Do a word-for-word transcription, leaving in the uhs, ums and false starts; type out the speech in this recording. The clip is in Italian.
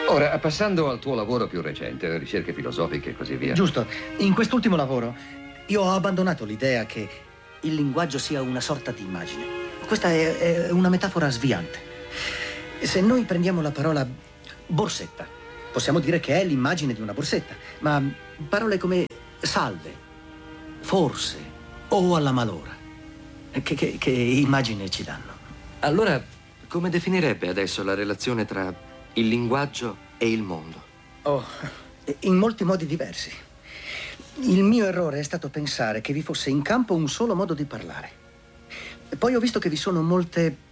Ora, passando al tuo lavoro più recente, ricerche filosofiche e così via. Giusto. In quest'ultimo lavoro io ho abbandonato l'idea che il linguaggio sia una sorta di immagine. Questa è, è una metafora sviante. Se noi prendiamo la parola borsetta, possiamo dire che è l'immagine di una borsetta, ma parole come salve, forse o alla malora, che, che, che immagine ci danno? Allora, come definirebbe adesso la relazione tra il linguaggio e il mondo? Oh, in molti modi diversi. Il mio errore è stato pensare che vi fosse in campo un solo modo di parlare. Poi ho visto che vi sono molte